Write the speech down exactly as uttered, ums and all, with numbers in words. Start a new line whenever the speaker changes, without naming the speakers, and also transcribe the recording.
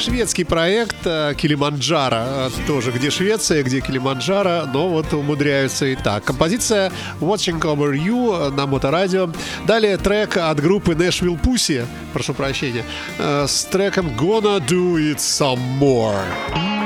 шведский проект Килиманджаро. Тоже где Швеция, где Килиманджаро, но вот умудряются и так. Композиция Watching Over You на Моторадио. Далее трек от группы Nashville Pussy, прошу прощения, с треком Gonna Do It Some More.